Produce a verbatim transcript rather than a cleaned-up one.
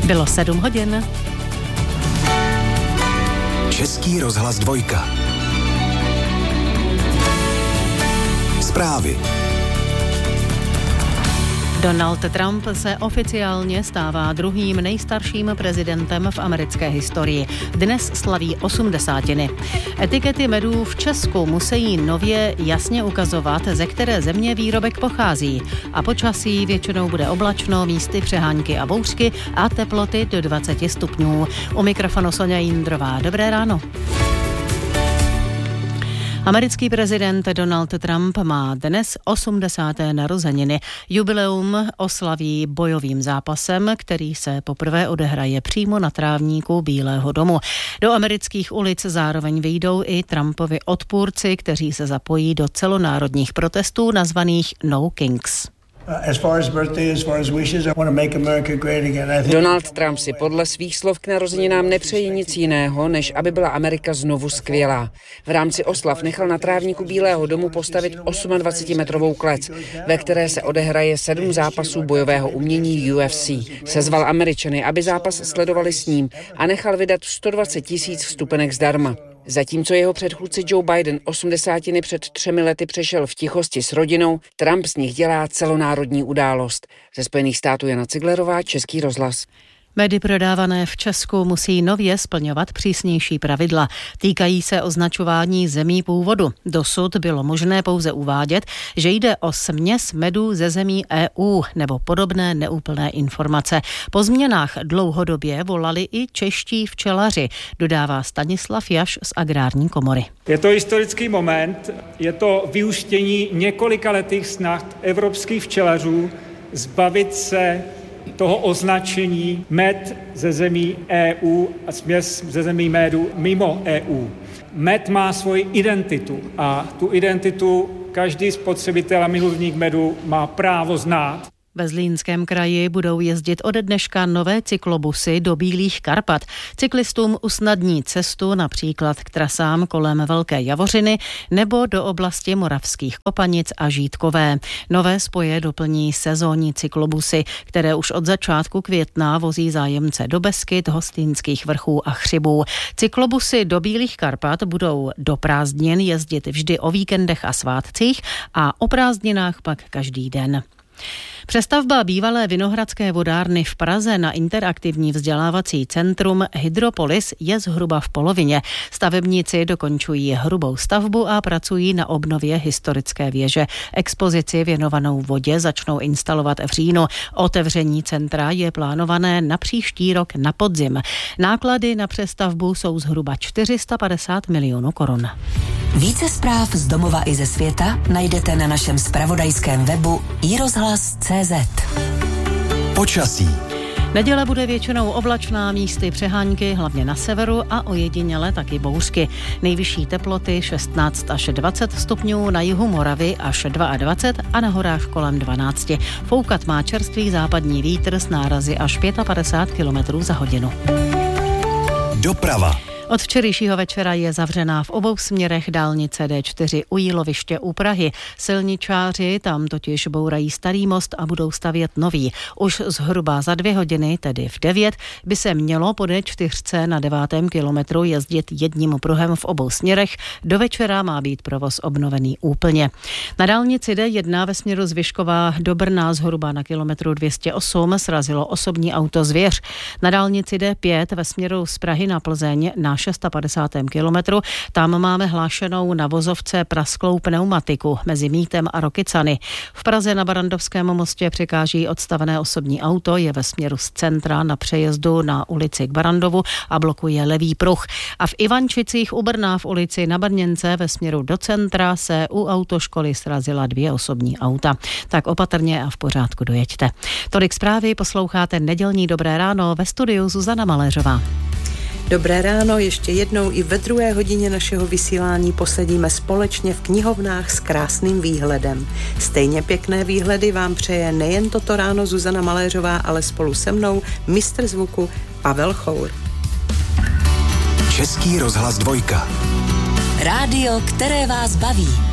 Bylo sedm hodin. Český rozhlas dvojka. Zprávy. Donald Trump se oficiálně stává druhým nejstarším prezidentem v americké historii. Dnes slaví osmdesátiny. Etikety medů v Česku musí nově jasně ukazovat, ze které země výrobek pochází. A počasí většinou bude oblačno, místy přehánky a bouřky a teploty do dvacet stupňů. U mikrofonu Soňa Jindrová. Dobré ráno. Americký prezident Donald Trump má dnes osmdesáté narozeniny. Jubileum oslaví bojovým zápasem, který se poprvé odehraje přímo na trávníku Bílého domu. Do amerických ulic zároveň vyjdou i Trumpovi odpůrci, kteří se zapojí do celonárodních protestů nazvaných No Kings. Donald Trump si podle svých slov k narozeninám nepřeje nic jiného, než aby byla Amerika znovu skvělá. V rámci oslav nechal na trávníku Bílého domu postavit dvacetiosmimetrovou klec, ve které se odehraje sedm zápasů bojového umění U F C. Sezval Američany, aby zápas sledovali s ním a nechal vydat sto dvacet tisíc vstupenek zdarma. Zatímco jeho předchůdce Joe Biden osmdesátiny před třemi lety přešel v tichosti s rodinou, Trump z nich dělá celonárodní událost. Ze Spojených států Jana Ciglerová, Český rozhlas. Medy prodávané v Česku musí nově splňovat přísnější pravidla. Týkají se označování zemí původu. Dosud bylo možné pouze uvádět, že jde o směs medů ze zemí E U nebo podobné neúplné informace. Po změnách dlouhodobě volali i čeští včelaři, dodává Stanislav Jaš z Agrární komory. Je to historický moment, je to vyústění několikaletých snah evropských včelařů zbavit se toho označení med ze zemí E U a směs ze zemí medu mimo E U. Med má svoji identitu a tu identitu každý spotřebitel a milovník medu má právo znát. Ve Zlínském kraji budou jezdit ode dneška nové cyklobusy do Bílých Karpat. Cyklistům usnadní cestu například k trasám kolem Velké Javořiny nebo do oblasti Moravských Kopanic a Žítkové. Nové spoje doplní sezónní cyklobusy, které už od začátku května vozí zájemce do Beskyt, Hostýnských vrchů a Chřibů. Cyklobusy do Bílých Karpat budou do prázdnin jezdit vždy o víkendech a svátcích a o prázdninách pak každý den. Přestavba bývalé Vinohradské vodárny v Praze na interaktivní vzdělávací centrum Hydropolis je zhruba v polovině. Stavebníci dokončují hrubou stavbu a pracují na obnově historické věže. Expozici věnovanou vodě začnou instalovat v říjnu. Otevření centra je plánované na příští rok na podzim. Náklady na přestavbu jsou zhruba čtyři sta padesát milionů korun. Více zpráv z domova i ze světa najdete na našem zpravodajském webu i rozhlas tečka cé zet. Počasí. Neděle bude většinou oblačná, místy přehánky, hlavně na severu a ojediněle taky bouřky. Nejvyšší teploty šestnáct až dvacet stupňů, na jihu Moravy až dvacet dva a na horách kolem dvanáct. Foukat má čerstvý západní vítr s nárazy až padesát pět kilometrů za hodinu. Doprava. Od včerejšího večera je zavřená v obou směrech dálnice D čtyři u Jíloviště u Prahy. Silničáři tam totiž bourají starý most a budou stavět nový. Už zhruba za dvě hodiny, tedy v devět, by se mělo po D čtyři na devátém kilometru jezdit jedním pruhem v obou směrech. Do večera má být provoz obnovený úplně. Na dálnici D jedna ve směru z Vyškova do Brna zhruba na kilometru dvě stě osm srazilo osobní auto Zvěř. Na dálnici D pět ve směru z Prahy na Plzeň na padesátém šestém kilometru. Tam máme hlášenou na vozovce prasklou pneumatiku mezi Mítem a Rokycany. V Praze na Barandovském mostě překáží odstavené osobní auto, je ve směru z centra na přejezdu na ulici k Barandovu a blokuje levý pruh. A v Ivančicích u Brna v ulici na Brněnce ve směru do centra se u autoškoly srazila dvě osobní auta. Tak opatrně a v pořádku dojeďte. Tolik zprávy, posloucháte nedělní Dobré ráno, ve studiu Zuzana Maléřová. Dobré ráno, ještě jednou i ve druhé hodině našeho vysílání posedíme společně v knihovnách s krásným výhledem. Stejně pěkné výhledy vám přeje nejen toto ráno Zuzana Maléřová, ale spolu se mnou mistr zvuku Pavel Chour. Český rozhlas dvojka. Rádio, které vás baví.